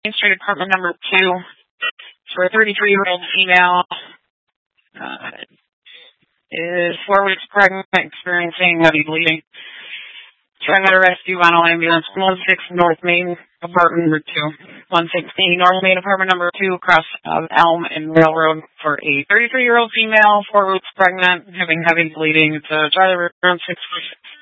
Main Street, apartment number 2, for a 33-year-old female. Is 4 weeks pregnant, experiencing heavy bleeding. Trying to rescue vital ambulance 116 North Main, apartment number 2. 116 North Main, apartment number 2, across Elm and Railroad for a 33-year-old female, 4 weeks pregnant, having heavy bleeding. It's a Charlie Room 646.